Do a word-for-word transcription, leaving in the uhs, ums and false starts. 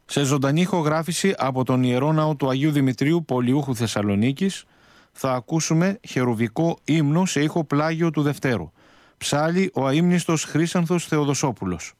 Σε ζωντανή ηχογράφηση από τον Ιερό Ναό του Αγίου Δημητρίου Πολιούχου Θεσσαλονίκης θα ακούσουμε χερουβικό ύμνο σε ήχο πλάγιο του Δευτέρου. Ψάλλει ο αείμνηστος Χρύσανθος Θεοδοσόπουλος.